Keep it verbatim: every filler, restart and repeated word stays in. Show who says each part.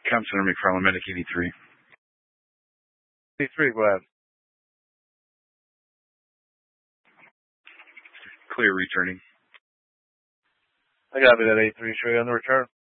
Speaker 1: Com Center, McFarland, Medic eighty-three.
Speaker 2: eighty-three, go ahead.
Speaker 1: Clear returning.
Speaker 2: I got it at eighty-three. Show you on the return.